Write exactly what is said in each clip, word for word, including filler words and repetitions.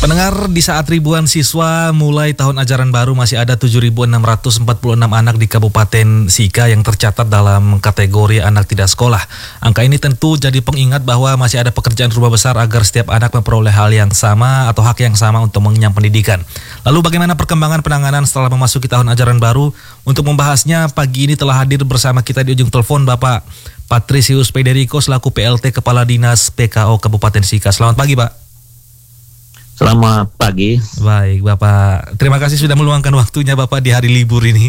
Pendengar, di saat ribuan siswa mulai tahun ajaran baru masih ada tujuh ribu enam ratus empat puluh enam anak di Kabupaten Sika yang tercatat dalam kategori anak tidak sekolah. Angka ini tentu jadi pengingat bahwa masih ada pekerjaan rumah besar agar setiap anak memperoleh hal yang sama atau hak yang sama untuk mengenyam pendidikan. Lalu bagaimana perkembangan penanganan setelah memasuki tahun ajaran baru? Untuk membahasnya, pagi ini telah hadir bersama kita di ujung telepon Bapak Patrisius Federico selaku P L T Kepala Dinas P K O Kabupaten Sika. Selamat pagi, Pak. Selamat pagi. Baik, Bapak. Terima kasih sudah meluangkan waktunya Bapak di hari libur ini.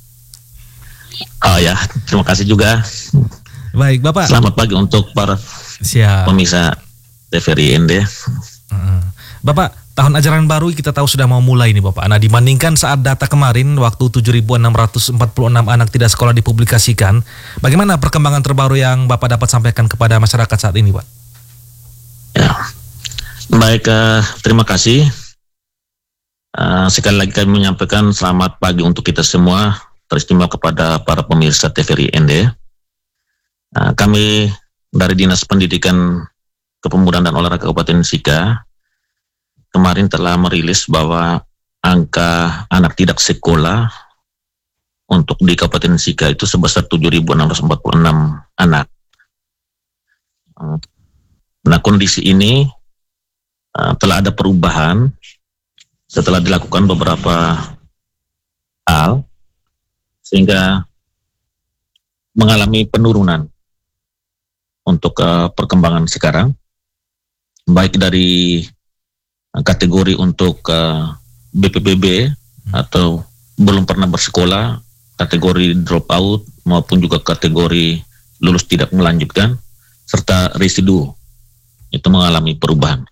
Oh ya, terima kasih juga. Baik, Bapak. Selamat pagi untuk para Siap. pemirsa T V R I N D. Bapak, tahun ajaran baru kita tahu sudah mau mulai nih Bapak. Nah, dibandingkan saat data kemarin waktu tujuh ribu enam ratus empat puluh enam anak tidak sekolah dipublikasikan, bagaimana perkembangan terbaru yang Bapak dapat sampaikan kepada masyarakat saat ini, Pak? Ya. Baik, uh, terima kasih. Uh, sekali lagi kami menyampaikan selamat pagi untuk kita semua, teristimewa kepada para pemirsa T V R I N D. Uh, kami dari Dinas Pendidikan Kepemudaan dan Olahraga Kabupaten Sika kemarin telah merilis bahwa angka anak tidak sekolah untuk di Kabupaten Sika itu sebesar tujuh ribu enam ratus empat puluh enam anak. Uh, nah, kondisi ini Uh, telah ada perubahan setelah dilakukan beberapa hal sehingga mengalami penurunan untuk uh, perkembangan sekarang, baik dari uh, kategori untuk uh, B P B B atau belum pernah bersekolah, kategori drop out maupun juga kategori lulus tidak melanjutkan serta residu itu mengalami perubahan.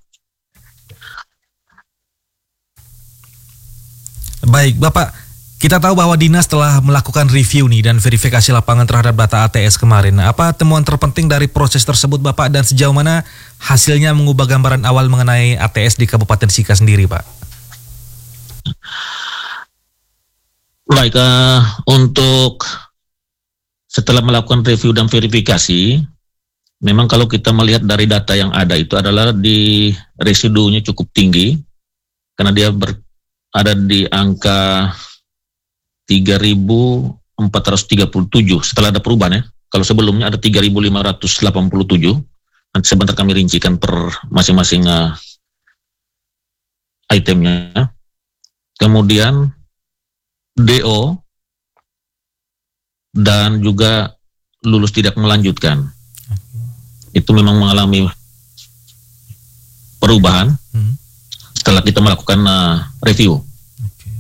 Baik, Bapak, kita tahu bahwa Dinas telah melakukan review nih dan verifikasi lapangan terhadap data A T S kemarin. Apa temuan terpenting dari proses tersebut, Bapak, dan sejauh mana hasilnya mengubah gambaran awal mengenai A T S di Kabupaten Sika sendiri, Pak? Baik, uh, untuk setelah melakukan review dan verifikasi, memang kalau kita melihat dari data yang ada itu adalah di residunya cukup tinggi, karena dia ber ada di angka tiga ribu empat ratus tiga puluh tujuh setelah ada perubahan ya. Kalau sebelumnya ada tiga ribu lima ratus delapan puluh tujuh. Nanti sebentar kami rincikan per masing-masing uh, itemnya. Kemudian D O dan juga lulus tidak melanjutkan. Itu memang mengalami perubahan. Hmm. Setelah kita melakukan uh, review. Oke.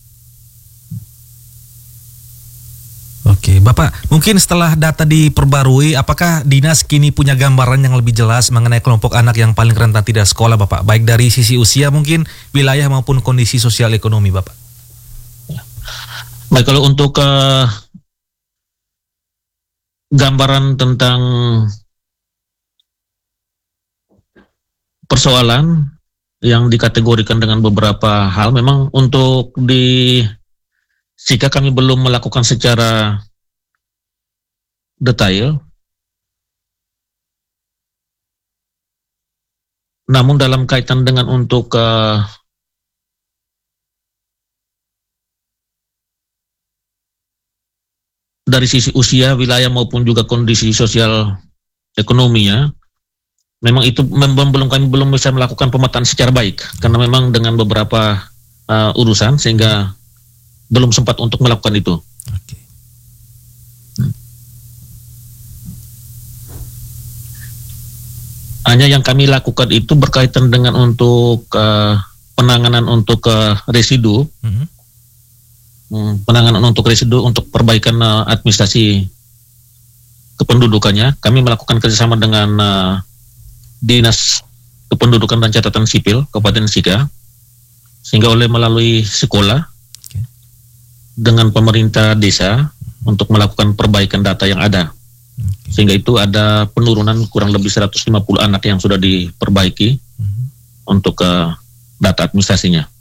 Oke, Bapak, mungkin setelah data diperbarui, apakah Dinas kini punya gambaran yang lebih jelas mengenai kelompok anak yang paling rentan tidak sekolah, Bapak? Baik dari sisi usia mungkin, wilayah maupun kondisi sosial ekonomi, Bapak. Baik, kalau untuk uh, gambaran tentang persoalan yang dikategorikan dengan beberapa hal, memang untuk di Sika kami belum melakukan secara detail. Namun dalam kaitan dengan untuk uh, dari sisi usia, wilayah maupun juga kondisi sosial ekonominya, memang itu memang belum kami belum bisa melakukan pemetaan secara baik karena memang dengan beberapa uh, urusan sehingga belum sempat untuk melakukan itu. Oke. Hmm. Hanya yang kami lakukan itu berkaitan dengan untuk uh, penanganan untuk uh, residu, mm-hmm. hmm, penanganan untuk residu untuk perbaikan uh, administrasi kependudukannya. Kami melakukan kerjasama dengan uh, Dinas Kependudukan dan Catatan Sipil Kabupaten Sika, sehingga oleh melalui sekolah okay. dengan pemerintah desa untuk melakukan perbaikan data yang ada, okay. sehingga itu ada penurunan kurang lebih seratus lima puluh anak yang sudah diperbaiki mm-hmm. untuk uh, data administrasinya.